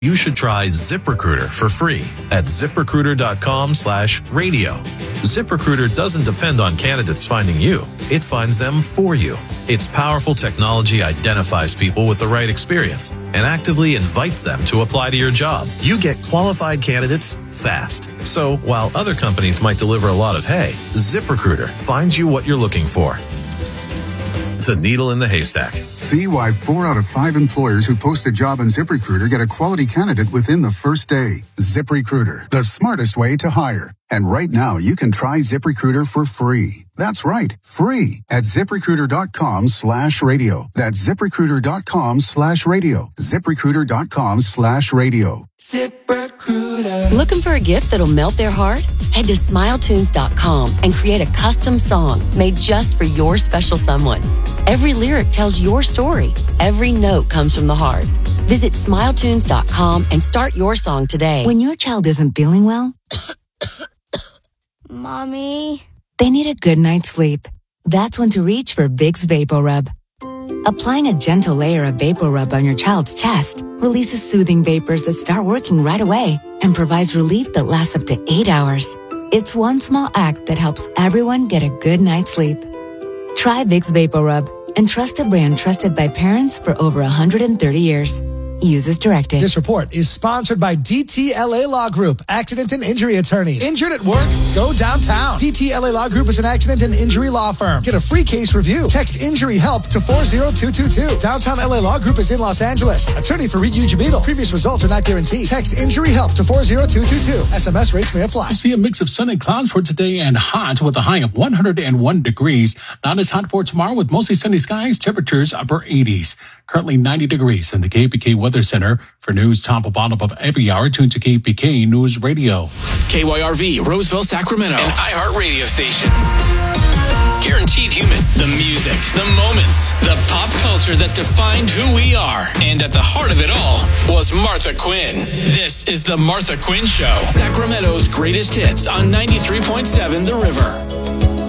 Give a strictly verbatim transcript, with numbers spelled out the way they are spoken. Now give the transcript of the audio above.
You should try ZipRecruiter for free at ZipRecruiter.com slash radio. ZipRecruiter doesn't depend on candidates finding you. It finds them for you. Its powerful technology identifies people with the right experience and actively invites them to apply to your job. You get qualified candidates fast. So while other companies might deliver a lot of hay, ZipRecruiter finds you what you're looking for. The needle in the haystack. See why four out of five employers who post a job on ZipRecruiter get a quality candidate within the first day. ZipRecruiter, the smartest way to hire. And right now, you can try ZipRecruiter for free. That's right, free at ZipRecruiter.com slash radio. That's ZipRecruiter.com slash radio. ZipRecruiter.com slash radio. ZipRecruiter. Looking for a gift that'll melt their heart? Head to Smile Tunes dot com and create a custom song made just for your special someone. Every lyric tells your story. Every note comes from the heart. Visit Smile Tunes dot com and start your song today. When your child isn't feeling well, Mommy, they need a good night's sleep. That's when to reach for Vicks VapoRub. Applying a gentle layer of VapoRub on your child's chest releases soothing vapors that start working right away and provides relief that lasts up to eight hours. It's one small act that helps everyone get a good night's sleep. Try Vicks VapoRub and trust a brand trusted by parents for over one hundred thirty years. Use as directed. This report is sponsored by D T L A Law Group, Accident and Injury Attorneys. Injured at work? Go downtown. D T L A Law Group is an accident and injury law firm. Get a free case review. Text injury help to four zero two two two. Downtown L A Law Group is in Los Angeles. Attorney Fareed Ujabedal. Previous results are not guaranteed. Text injury help to four zero two two two. S M S rates may apply. We'll see a mix of sun and clouds for today and hot with a high of one hundred one degrees. Not as hot for tomorrow with mostly sunny skies, temperatures upper eighties. Currently ninety degrees in the K P K Weather Center. For news top and bottom of every hour, tune to K P K News Radio. K Y R V, Roseville, Sacramento. An iHeart radio station. Guaranteed human. The music, the moments, the pop culture that defined who we are. And at the heart of it all was Martha Quinn. This is the Martha Quinn Show. Sacramento's greatest hits on ninety-three point seven The River.